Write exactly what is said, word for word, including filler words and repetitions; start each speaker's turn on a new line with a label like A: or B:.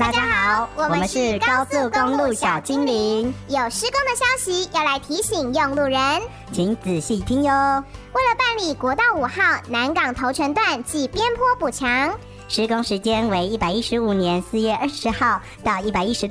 A: 大家好，我们是高速公路小精灵，
B: 有施工的消息要来提醒用路人，
A: 请仔细听哟。
B: 为了办理国道五号南港头城段暨边坡补强，
A: 施工时间为一百一十五年四月二十号到一百一十